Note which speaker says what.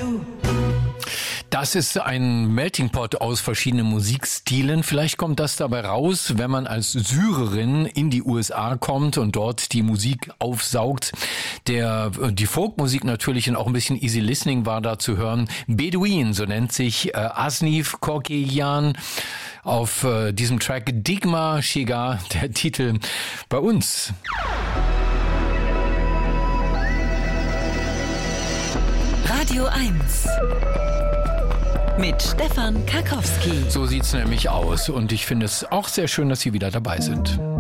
Speaker 1: Das ist ein Melting Pot aus verschiedenen Musikstilen. Vielleicht kommt das dabei raus, wenn man als Syrerin in die USA kommt und dort die Musik aufsaugt. Die Folkmusik natürlich und auch ein bisschen Easy Listening war da zu hören. Bedouin, so nennt sich Asnif Korkeyan. Auf diesem Track Digma Shiga, der Titel bei uns.
Speaker 2: Radio 1 mit Stefan Karkowski.
Speaker 1: So sieht's nämlich aus und ich finde es auch sehr schön, dass Sie wieder dabei sind.